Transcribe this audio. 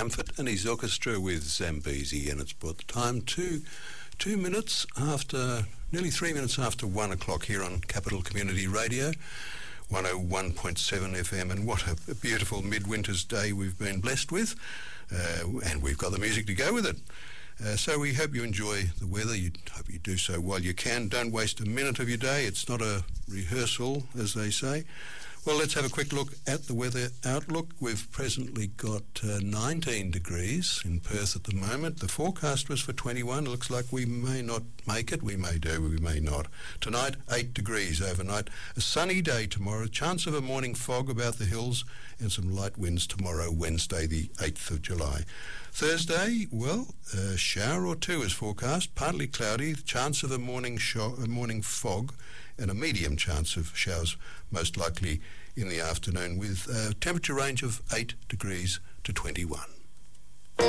Camford and his orchestra with Zambezi, and it's brought the time to nearly 3 minutes after 1 o'clock here on Capital Community Radio, 101.7 FM, and what a beautiful midwinter's day we've been blessed with, and we've got the music to go with it. So we hope you enjoy the weather. Hope you do so while you can. Don't waste a minute of your day. It's not a rehearsal, as they say. Well, let's have a quick look at the weather outlook. We've presently got 19 degrees in Perth at the moment. The forecast was for 21. It looks like we may not make it. We may do, we may not. Tonight, 8 degrees overnight. A sunny day tomorrow. Chance of a morning fog about the hills and some light winds tomorrow, Wednesday, the 8th of July. Thursday, well, a shower or two is forecast. Partly cloudy. Chance of a morning fog and a medium chance of showers, most likely in the afternoon, with a temperature range of 8 degrees to 21.